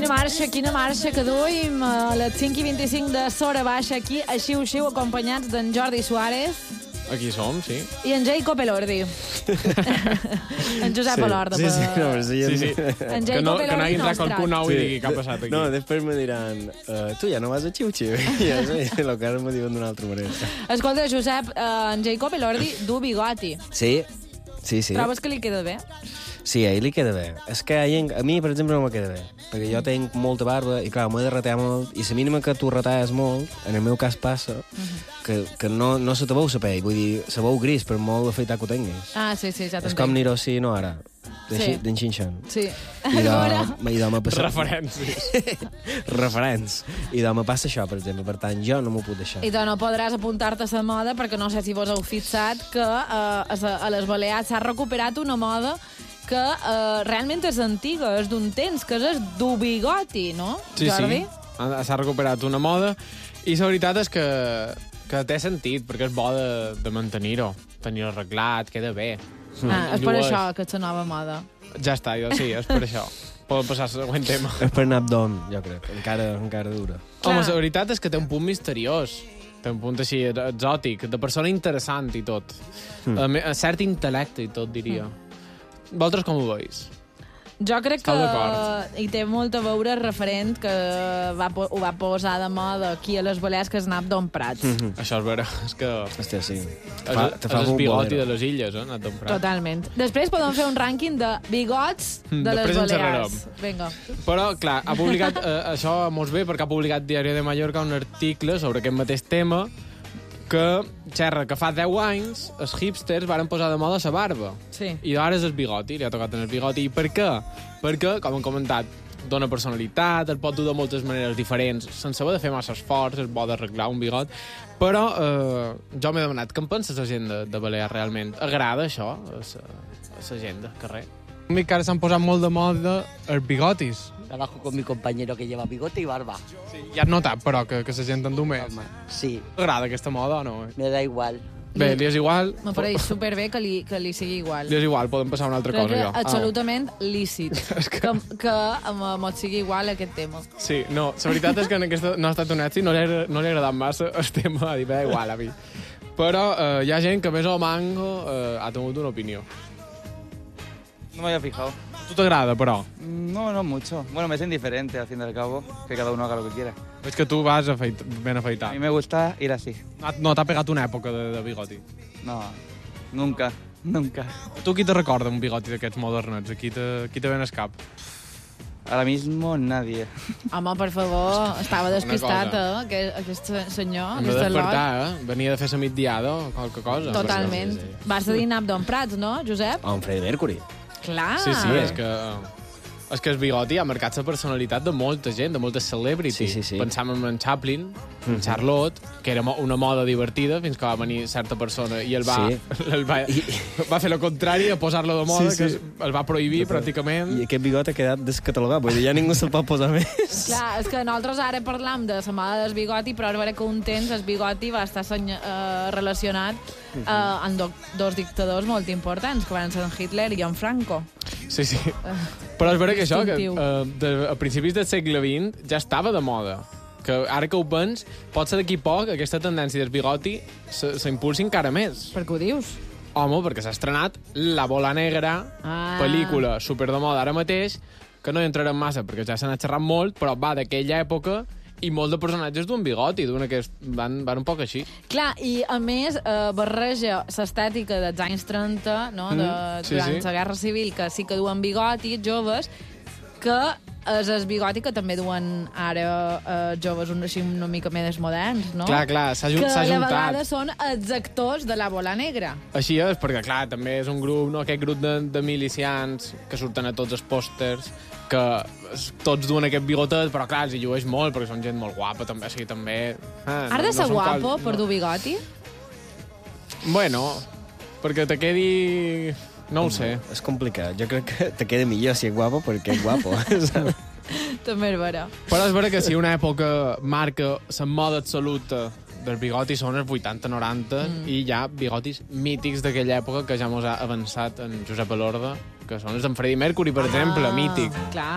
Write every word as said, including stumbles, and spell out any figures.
Quina marxa, quina marxa que duim a les cinc i vint-i-cinc de Sora Baixa aquí a Xiu-Xiu acompanyats d'en Jordi Suárez. Aquí som, sí. I en Jacob Elordi. En Josep Sí, Elordi. sí, sí, no, però sí, Sí, sí. En Que no, Jacob que no Elordi hagi no entrat qualcú nou i digui què ha passat aquí. No, després me diran, uh, tu ja no vas a Xiu-Xiu. I ja sé, el que ara me diuen d'una altra manera. Escolta, Josep, eh, en Jacob Elordi du bigoti. Sí, sí, sí. Trobes que li queda bé? Sí, a ell li queda bé. És que a, ell, a mi, per exemple, no me queda bé. Perquè jo tenc molta barba i, clar, m'he de retallar molt. I la mínima que tu retalles molt, en el meu cas passa, uh-huh. que, que no, no se te veu la pell. Vull dir, se veu gris, per molt afeitar que ho tinguis. Ah, sí, sí, ja t'entenc. És com anirò sí, no ara. Sí. D'en Xinxan. Sí. I de, i de me passa... Referències. Referents. I de me passa això, per exemple. Per tant, jo no m'ho puc deixar. I tu no podràs apuntar-te a la moda perquè no sé si vos heu fixat que eh, a les Balears s'ha recuperat una moda que eh, realment és antiga, és d'un temps, que és du bigoti, no, Sí, Jordi? sí. S'ha recuperat una moda i la veritat és que, que té sentit, perquè és bo de, de mantenir-ho. Tenir-ho arreglat, queda bé. Ah, és per Llueix. això que és la nova moda. Ja està, jo sí, és per això. Podem passar al següent tema. És per anar d'on, jo crec. Encara, encara dura. Home, Clar. la veritat és que té un punt misteriós. Té un punt així exòtic, de persona interessant i tot. Mm. A, a cert intel·lecte i tot, diria. Mm. Vosaltres com ho veus? Jo crec Esteu que d'acord? hi té molt a veure el referent que va, po- ho va posar de moda aquí a les Balears, que és Nap Don Prats. Mm -hmm. Això és vera, és que... Hòstia, sí. Te És, fa, te fa és el un bigoti bolero. de les illes, eh, Nat Prat. Totalment. Després podem fer un rànquing de bigots de Mm, les després en Balears. Vinga. Però, clar, ha publicat, eh, això mos ve perquè ha publicat Diari de Mallorca un article sobre aquest mateix tema que xerra que fa deu anys els hipsters varen posar de moda la barba. Sí. I ara és el bigoti, li ha tocat en el bigoti. I per què? Perquè, com hem comentat, dona personalitat, es pot dur de moltes maneres diferents, sense haver de fer massa esforç, és bo d'arreglar un bigot. Però eh, jo m'he demanat, què en pensa la gent de, de Balears realment? Agrada això a la gent del carrer? Que ara s'han posat molt de moda els bigotis. Trabajo con mi compañero que lleva bigote y barba. Sí, ja has notat, però, que, que la gent en du més. Home, sí, T'agrada aquesta moda o no? me da igual. Bé, li és igual. Me pareix superbé que li, que li sigui igual. Li és igual, podem passar a una altra Crec cosa, que jo. absolutament lícit que, que m'ho sigui igual aquest tema. Ah. Sí, no, la veritat és que en aquesta no ha estat un èxit, no li ha, no li ha agradat massa el tema, a dir, bé, igual a mi. Però eh, hi ha gent que més o manco eh, ha tingut una opinió. No me había fijado. Tu t'agrada, però? No, no mucho. Bueno, me es indiferente, al fin y al cabo, que cada uno haga lo que quiera. És que tu vas afeit, ben A afeitat. mí me gusta ir así. No, no t'ha pegat una època de, de bigoti. No, nunca, nunca. Tu qui te recorda un bigoti d'aquests modernets? Qui te, qui te ven al cap? Ahora mismo nadie. Home, per favor, estava Una despistat, cosa. eh, aquest, aquest senyor, Hem de aquest lot. despertar, eh? Venia de fer la migdiada o qualque cosa. Totalment. Sí, sí, sí. Vas de dinar amb Don Prats, no, Josep? O en Freddie Mercury. Clar. Sí, sí, és que... És que el bigoti ha marcat la personalitat de molta gent, de moltes celebrities. Sí, sí, sí. Pensàvem en Chaplin, en Charlotte, que era mo- una moda divertida fins que va venir certa persona i el va, Sí. el va, va fer el contrari, a posar-lo de moda, Sí, sí. que es, el va prohibir pràcticament. I aquest bigot ha quedat descatalogat, vull dir, ja ningú se'l pot posar més. Clar, és que nosaltres ara parlam de la moda del bigoti, però és vera que un temps el bigoti va estar senya, eh, relacionat eh, amb do, dos dictadors molt importants, que van ser en Hitler i en Franco. Sí, sí. Però és vera que això, que Distintiu. eh, de, a principis del segle vint ja estava de moda. Que ara que ho pens, pot ser d'aquí poc aquesta tendència del bigoti se- s'impulsi encara més. Per què ho dius? Home, perquè s'ha estrenat La Bola Negra, Ah. pel·lícula super de moda ara mateix, que no hi entrarem massa perquè ja se n'ha xerrat molt, però va d'aquella època i molts de personatges d'un bigoti, d'una que es- van, van un poc així. Clar, i a més eh, barreja l'estètica dels anys trenta, no? de, Mm, sí, durant sí. la Guerra Civil, que sí que duen bigoti, joves, que és el bigoti que també duen ara eh, joves un, així una mica més moderns, no? Clar, clar, s'ha jun- que s'ha a la juntat. vegada són els actors de La Bola Negra. Així és, perquè, clar, també és un grup, no? Aquest grup de, de milicians que surten a tots els pòsters, que s- tots duen aquest bigotet, però, clar, s'hi llueix molt, perquè són gent molt guapa, també, o sigui, també... Ah, Has de ser són guapo qual- per dur bigoti? Bueno, perquè te quedi... No ho sé. És complicat. Jo crec que te queda millor si és guapo perquè és guapo. saps? També és vera. Però és vera que si una època marca la moda absoluta dels bigotis són els vuitanta noranta mm. i hi ha bigotis mítics d'aquella època que ja mos ha avançat en Josep Elorda, que són els d'en Freddie Mercury, per ah, exemple, mític. Clar.